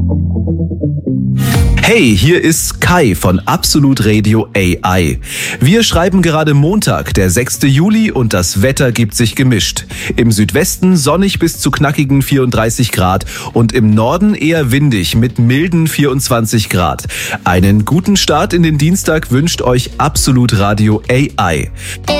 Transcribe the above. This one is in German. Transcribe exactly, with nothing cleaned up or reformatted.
Hey, hier ist Kai von Absolut Radio A I. Wir schreiben gerade Montag, der sechste Juli, und das Wetter gibt sich gemischt. Im Südwesten sonnig bis zu knackigen vierunddreißig Grad und im Norden eher windig mit milden vierundzwanzig Grad. Einen guten Start in den Dienstag wünscht euch Absolut Radio A I.